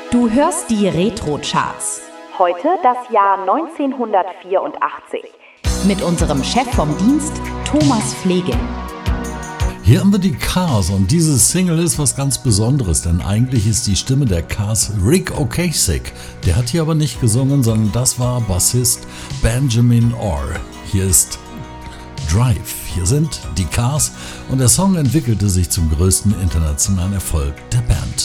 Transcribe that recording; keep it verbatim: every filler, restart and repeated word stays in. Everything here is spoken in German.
Du hörst die Retro-Charts. Heute das Jahr neunzehnhundertvierundachtzig. Mit unserem Chef vom Dienst, Thomas Flegel. Hier haben wir die Cars und diese Single ist was ganz Besonderes, denn eigentlich ist die Stimme der Cars Ric Ocasek. Der hat hier aber nicht gesungen, sondern das war Bassist Benjamin Orr. Hier ist Drive. Hier sind die Cars und der Song entwickelte sich zum größten internationalen Erfolg der Band.